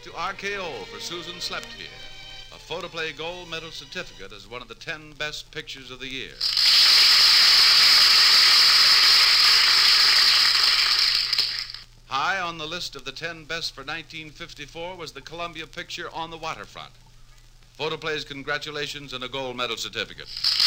to RKO for Susan Slept Here, a Photoplay Gold Medal certificate as one of the 10 best pictures of the year. High on the list of the 10 best for 1954 was the Columbia picture On the Waterfront. Photoplay's congratulations and a gold medal certificate.